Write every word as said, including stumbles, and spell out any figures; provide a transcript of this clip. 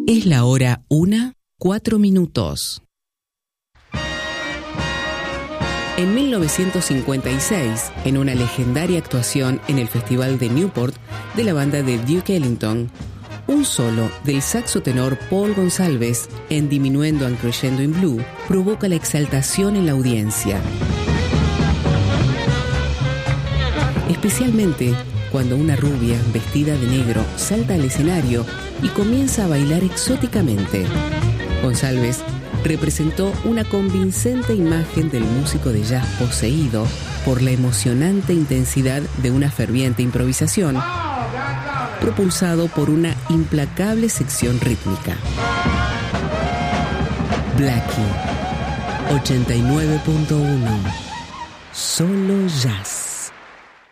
Es la hora una, cuatro minutos. En mil novecientos cincuenta y seis, en una legendaria actuación en el Festival de Newport de la banda de Duke Ellington, un solo del saxo tenor Paul Gonsalves en Diminuendo and Crescendo in Blue provoca la exaltación en la audiencia. Especialmente cuando una rubia vestida de negro salta al escenario y comienza a bailar exóticamente. Gonsalves representó una convincente imagen del músico de jazz poseído por la emocionante intensidad de una ferviente improvisación, propulsado por una implacable sección rítmica. Blackie, ochenta y nueve punto uno. Solo jazz.